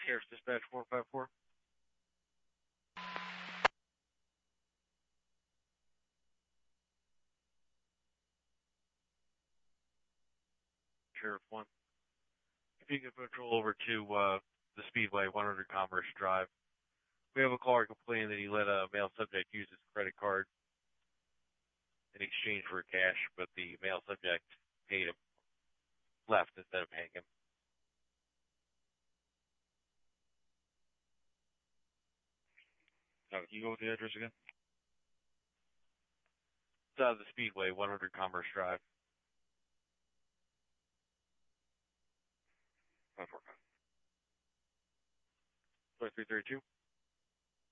Sheriff's Dispatch 454. Sheriff 1. If you can patrol over to the Speedway, 100 Commerce Drive. We have a caller complaining that he let a male subject use his credit card in exchange for cash, but the male subject paid him, left instead of paying him. Can you go with the address again? It's out of the Speedway, 100 Commerce Drive. 5332.